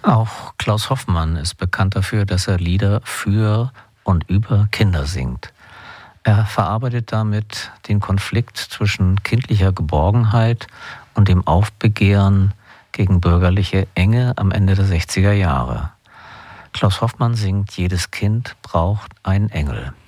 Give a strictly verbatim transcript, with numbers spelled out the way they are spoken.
Auch Klaus Hoffmann ist bekannt dafür, dass er Lieder für und über Kinder singt. Er verarbeitet damit den Konflikt zwischen kindlicher Geborgenheit und dem Aufbegehren gegen bürgerliche Enge am Ende der sechziger Jahre. Klaus Hoffmann singt: Jedes Kind braucht einen Engel.